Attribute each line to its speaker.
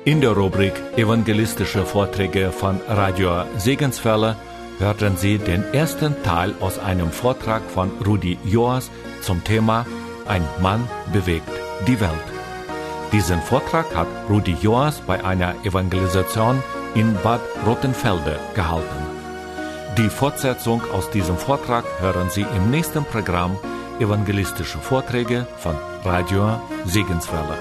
Speaker 1: In der Rubrik Evangelistische Vorträge von Radio Segenswelle hörten Sie den ersten Teil aus einem Vortrag von Rudi Joas zum Thema Ein Mann bewegt die Welt. Diesen Vortrag hat Rudi Joas bei einer Evangelisation in Bad Rottenfelde gehalten. Die Fortsetzung aus diesem Vortrag hören Sie im nächsten Programm Evangelistische Vorträge von Radio Segenswelle.